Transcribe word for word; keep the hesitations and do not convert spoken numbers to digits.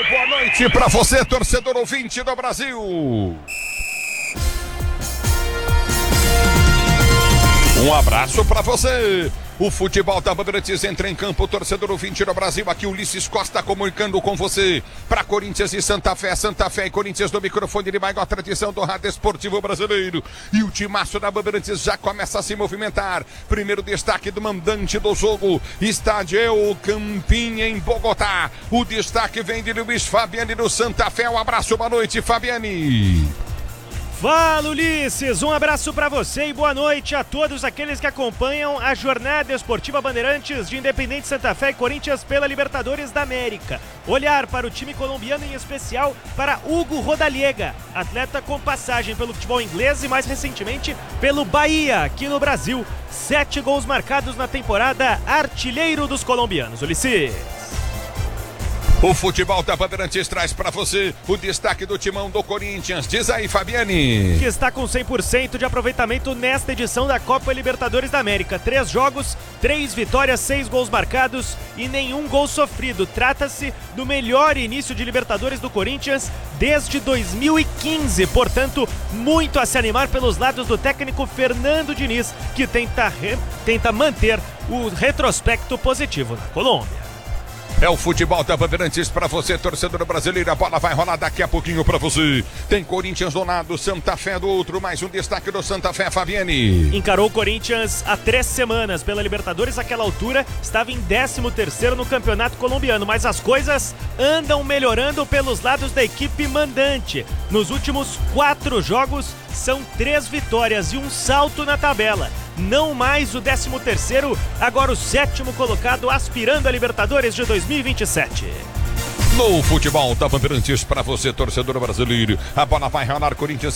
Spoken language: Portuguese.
boa noite pra você, torcedor ouvinte do Brasil. Um abraço pra você. O futebol da Bandeirantes entra em campo, torcedor ouvinte do Brasil. Aqui Ulisses Costa comunicando com você. Para Corinthians e Santa Fé, Santa Fé e Corinthians no microfone de maior tradição do rádio esportivo brasileiro. E o timaço da Bandeirantes já começa a se movimentar. Primeiro destaque do mandante do jogo, Estádio Campinha em Bogotá. O destaque vem de Luiz Fabiani do Santa Fé. Um abraço, boa noite, Fabiani. Fala, Ulisses, um abraço para você e boa noite a todos aqueles que acompanham a jornada esportiva Bandeirantes de Independente Santa Fé e Corinthians pela Libertadores da América. Olhar para o time colombiano, em especial para Hugo Rodallega, atleta com passagem pelo futebol inglês e mais recentemente pelo Bahia, aqui no Brasil. Sete gols marcados na temporada, artilheiro dos colombianos. Ulisses. O futebol da Bandeirantes traz para você o destaque do timão do Corinthians. Diz aí, Fabiani. Que está com cem por cento de aproveitamento nesta edição da Copa Libertadores da América. Três jogos, três vitórias, seis gols marcados e nenhum gol sofrido. Trata-se do melhor início de Libertadores do Corinthians desde dois mil e quinze. Portanto, muito a se animar pelos lados do técnico Fernando Diniz, que tenta, re... tenta manter o retrospecto positivo na Colômbia. É o futebol da Bandeirantes para você, torcedor brasileiro. A bola vai rolar daqui a pouquinho para você. Tem Corinthians do lado, Santa Fé do outro. Mais um destaque do Santa Fé, Fabiani. Encarou o Corinthians há três semanas pela Libertadores. Àquela altura estava em décimo terceiro no campeonato colombiano. Mas as coisas andam melhorando pelos lados da equipe mandante. Nos últimos quatro jogos são três vitórias e um salto na tabela. Não mais o décimo terceiro, agora o sétimo colocado, aspirando a Libertadores de dois mil e vinte e sete. No futebol da Bandeirantes para você, torcedor brasileiro. A bola vai rolar, Corinthians